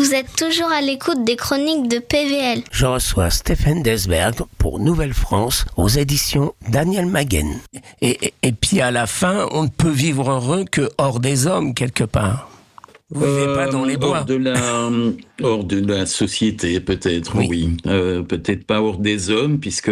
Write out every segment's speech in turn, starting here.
Vous êtes toujours à l'écoute des chroniques de PVL. Je reçois Stéphane Desberg pour Nouvelle France aux éditions Daniel Maguen. Et puis à la fin, on ne peut vivre heureux que hors des hommes quelque part. Vous ne vivez pas dans les bois. Hors de la société, peut-être, oui. Peut-être pas hors des hommes, puisque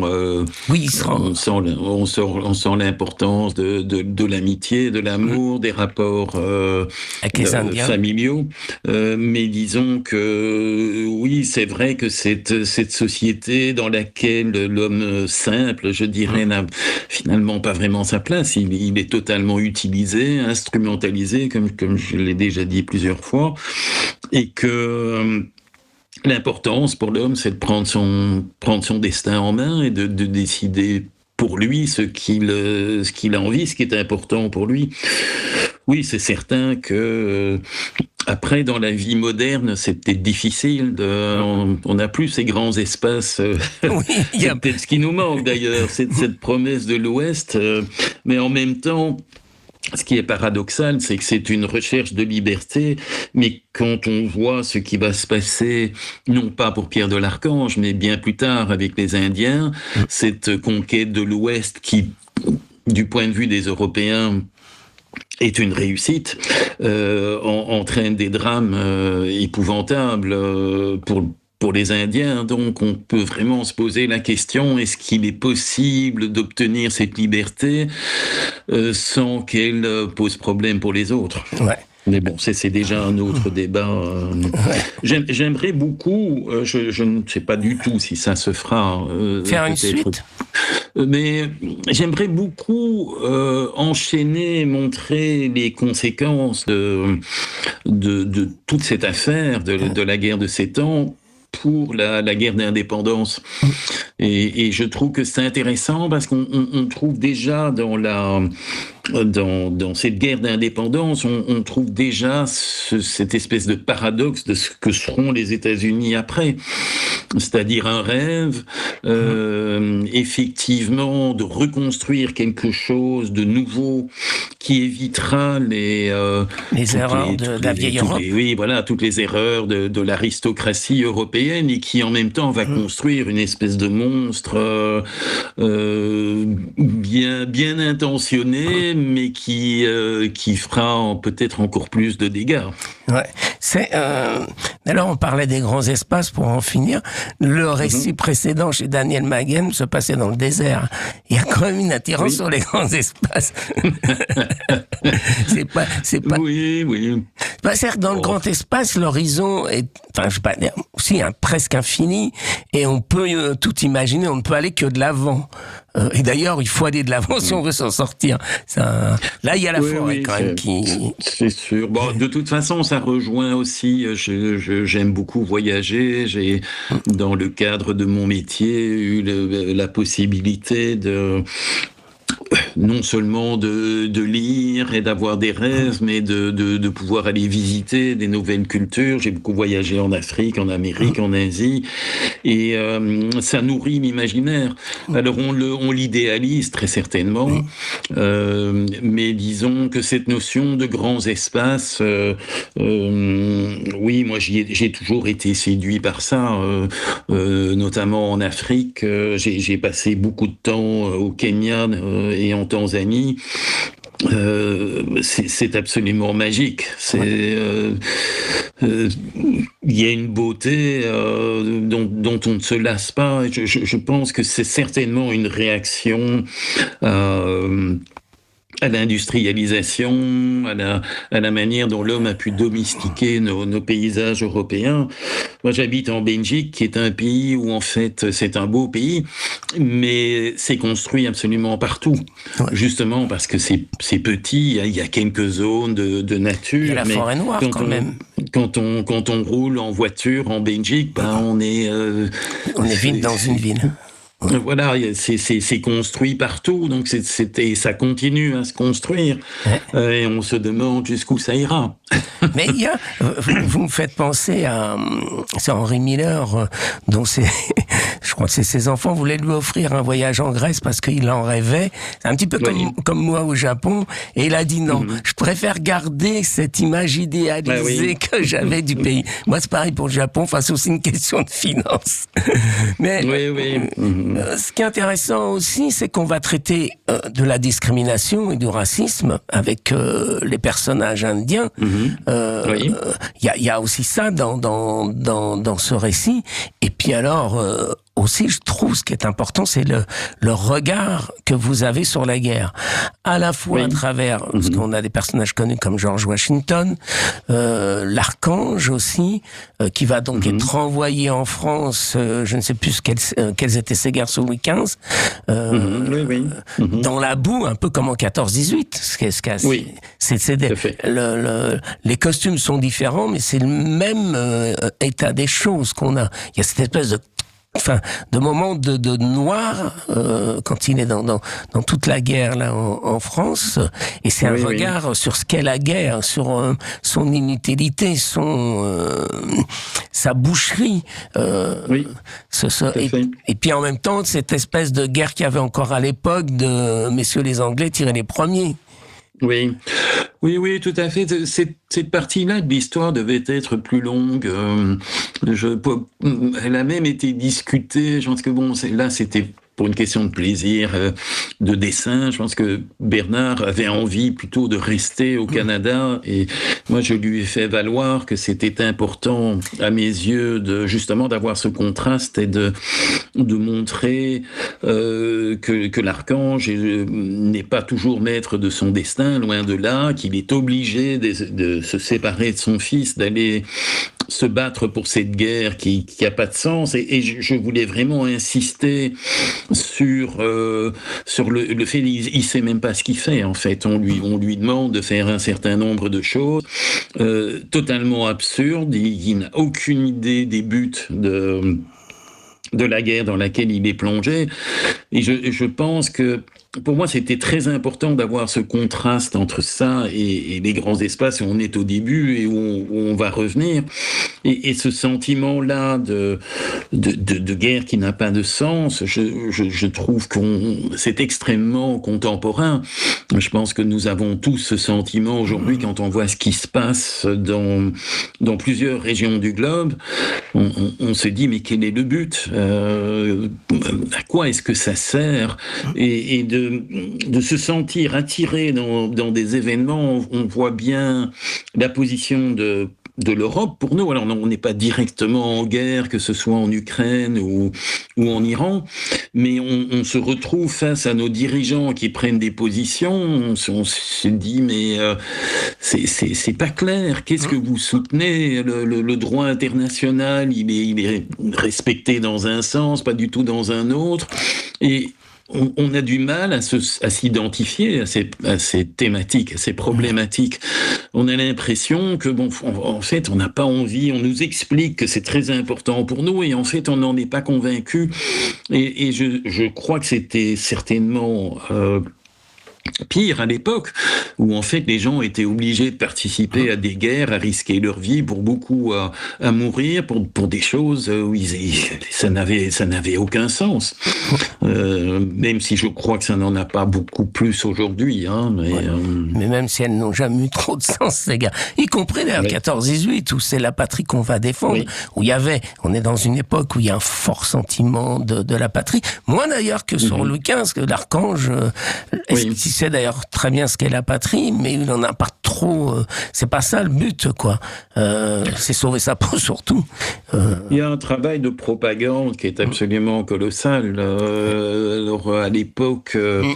on sent l'importance de l'amitié, de l'amour, des rapports avec les Indiens familiaux. Mais disons que oui, c'est vrai que cette société dans laquelle l'homme simple, je dirais, n'a finalement pas vraiment sa place. Il est totalement utilisé, instrumentalisé, comme je l'ai déjà dit plusieurs fois, et que l'importance pour l'homme, c'est de prendre son destin en main et de décider pour lui ce qu'il a envie, ce qui est important pour lui. Oui, c'est certain que après, dans la vie moderne, c'est peut-être difficile. On n'a plus ces grands espaces. Oui, c'est peut-être ce qui nous manque d'ailleurs, cette promesse de l'Ouest. Mais en même temps, ce qui est paradoxal, c'est que c'est une recherche de liberté, mais quand on voit ce qui va se passer, non pas pour Pierre de l'Archange, mais bien plus tard avec les Indiens, cette conquête de l'Ouest qui, du point de vue des Européens, est une réussite, entraîne des drames épouvantables pour les Indiens. Donc on peut vraiment se poser la question, est-ce qu'il est possible d'obtenir cette liberté sans qu'elle pose problème pour les autres ? Ouais. Mais bon, c'est déjà un autre débat. J'aimerais beaucoup, je ne sais pas du tout si ça se fera. Faire une suite. Mais j'aimerais beaucoup enchaîner, montrer les conséquences de toute cette affaire, de la guerre de 7 ans, pour la guerre d'indépendance. Et je trouve que c'est intéressant parce qu'on trouve déjà dans cette guerre d'indépendance, on trouve déjà cette espèce de paradoxe de ce que seront les États-Unis après. C'est-à-dire un rêve, effectivement, de reconstruire quelque chose de nouveau qui évitera les erreurs de la vieille Europe. Oui, voilà, toutes les erreurs de l'aristocratie européenne et qui, en même temps, va construire une espèce de monstre bien intentionné, mais qui fera peut-être encore plus de dégâts. Ouais. Alors, on parlait des grands espaces pour en finir. Le récit précédent chez Daniel Maguen se passait dans le désert. Il y a quand même une attirance sur les grands espaces. c'est pas. Oui. C'est-à-dire, dans le grand espace, l'horizon est, je sais pas dire, aussi presque infini, et on peut tout imaginer. On ne peut aller que de l'avant. Et d'ailleurs, il faut aller de l'avant si on veut s'en sortir. Là, il y a la forêt quand même qui. C'est sûr. Bon, de toute façon, ça rejoint aussi. J'aime beaucoup voyager. J'ai, dans le cadre de mon métier, eu la possibilité non seulement de lire et d'avoir des rêves, mais de pouvoir aller visiter des nouvelles cultures. J'ai beaucoup voyagé en Afrique, en Amérique, en Asie, et ça nourrit l'imaginaire. Alors on l'idéalise très certainement, mais disons que cette notion de grands espaces, oui, moi j'ai toujours été séduit par ça, notamment en Afrique. J'ai passé beaucoup de temps au Kenya et en Tanzanie. C'est absolument magique. Il y a une beauté dont on ne se lasse pas. Je pense que c'est certainement une réaction à l'industrialisation, à la manière dont l'homme a pu domestiquer nos paysages européens. Moi, j'habite en Belgique, qui est un pays où, en fait, c'est un beau pays, mais c'est construit absolument partout. Ouais. Justement parce que c'est petit, il y a quelques zones de nature. Il y a la forêt noire, quand même. Quand on roule en voiture en Belgique, on est vite dans une ville. Voilà, c'est construit partout, donc ça continue à se construire, et on se demande jusqu'où ça ira. Mais il y a, vous me faites penser à, c'est Henry Miller, dont je crois que c'est ses enfants voulaient lui offrir un voyage en Grèce parce qu'il en rêvait. C'est un petit peu comme moi au Japon, et il a dit non, je préfère garder cette image idéalisée que j'avais du pays. Moi, c'est pareil pour le Japon, enfin, c'est aussi une question de finance. Mais ce qui est intéressant aussi, c'est qu'on va traiter de la discrimination et du racisme avec les personnages indiens. Il y a aussi ça dans ce récit. Et puis alors aussi, je trouve, ce qui est important, c'est le regard que vous avez sur la guerre. À la fois à travers, parce qu'on a des personnages connus comme George Washington, l'archange aussi, qui va donc être renvoyé en France, je ne sais plus quelles étaient ces guerres sous Louis XV, dans la boue, un peu comme en 14-18. Les costumes sont différents, mais c'est le même état des choses qu'on a. Il y a cette espèce de moment de noir quand il est dans toute la guerre là en France, et c'est un regard sur ce qu'est la guerre, sur son inutilité, sa boucherie, et puis en même temps cette espèce de guerre qu'il y avait encore à l'époque de messieurs les Anglais tiraient les premiers. Oui, tout à fait. Cette partie-là de l'histoire devait être plus longue. Elle a même été discutée. Je pense que là, c'était pour une question de plaisir, de dessin. Je pense que Bernard avait envie plutôt de rester au Canada, et moi je lui ai fait valoir que c'était important à mes yeux justement d'avoir ce contraste et de montrer que l'archange n'est pas toujours maître de son destin, loin de là, qu'il est obligé de se séparer de son fils, d'aller se battre pour cette guerre qui a pas de sens, et je voulais vraiment insister sur le fait il sait même pas ce qu'il fait en fait. On lui demande de faire un certain nombre de choses totalement absurdes. Il n'a aucune idée des buts de la guerre dans laquelle il est plongé, et je pense que pour moi, c'était très important d'avoir ce contraste entre ça et les grands espaces où on est au début et où on va revenir. Et ce sentiment-là de guerre qui n'a pas de sens, je trouve c'est extrêmement contemporain. Je pense que nous avons tous ce sentiment aujourd'hui quand on voit ce qui se passe dans plusieurs régions du globe. On se dit, mais quel est le but ? À quoi est-ce que ça sert ? Et de se sentir attiré dans des événements, on voit bien la position de l'Europe pour nous. Alors on n'est pas directement en guerre, que ce soit en Ukraine ou en Iran, mais on se retrouve face à nos dirigeants qui prennent des positions. On se dit mais c'est pas clair. Qu'est-ce que vous soutenez ? Le droit international, il est respecté dans un sens, pas du tout dans un autre, et on a du mal à s'identifier à ces thématiques, à ces problématiques. On a l'impression que en fait, on n'a pas envie. On nous explique que c'est très important pour nous, et en fait, on n'en est pas convaincu. Et je crois que c'était certainement pire à l'époque, où en fait les gens étaient obligés de participer à des guerres, à risquer leur vie, pour beaucoup à mourir pour des choses où ça n'avait aucun sens. Même si je crois que ça n'en a pas beaucoup plus aujourd'hui. Mais même si elles n'ont jamais eu trop de sens, ces guerres, y compris d'ailleurs 14-18, où c'est la patrie qu'on va défendre, où on est dans une époque où il y a un fort sentiment de la patrie, moins d'ailleurs que sur Louis XV, que l'archange sait d'ailleurs très bien ce qu'est la patrie, mais il n'en a pas trop. C'est pas ça le but, quoi. C'est sauver sa peau surtout. Il y a un travail de propagande qui est absolument colossal. Alors à l'époque,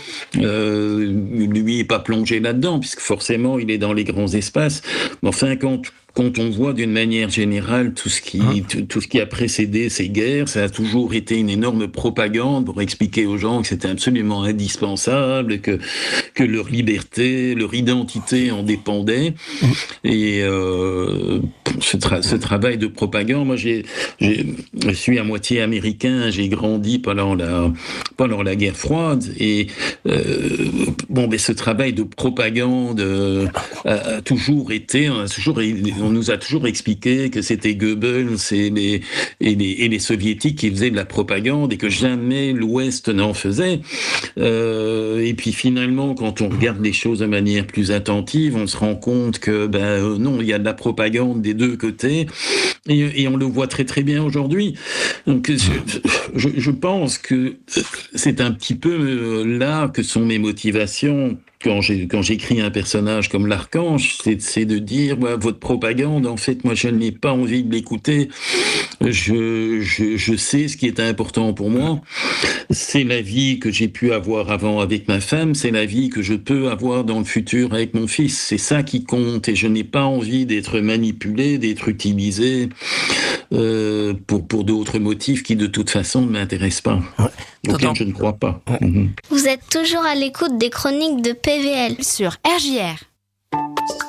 lui n'est pas plongé là-dedans, puisque forcément il est dans les grands espaces. Mais enfin, quand on voit d'une manière générale tout ce qui a précédé ces guerres, ça a toujours été une énorme propagande pour expliquer aux gens que c'était absolument indispensable, que leur liberté, leur identité en dépendait. Et ce travail de propagande. Moi, je suis à moitié américain, j'ai grandi pendant la guerre froide, et ce travail de propagande a toujours été, on nous a toujours expliqué que c'était Goebbels et les soviétiques qui faisaient de la propagande et que jamais l'Ouest n'en faisait. Et puis finalement, quand on regarde les choses de manière plus attentive, on se rend compte que non, il y a de la propagande des deux côtés, et on le voit très très bien aujourd'hui. Donc je pense que c'est un petit peu là que sont mes motivations. Quand j'écris un personnage comme l'archange, c'est de dire, votre propagande, en fait, moi, je n'ai pas envie de l'écouter. Je sais ce qui est important pour moi. C'est la vie que j'ai pu avoir avant avec ma femme, c'est la vie que je peux avoir dans le futur avec mon fils. C'est ça qui compte, et je n'ai pas envie d'être manipulé, d'être utilisé pour d'autres motifs qui, de toute façon, ne m'intéressent pas. Auxquels je ne crois pas. Vous êtes toujours à l'écoute des chroniques de PVL sur RJR.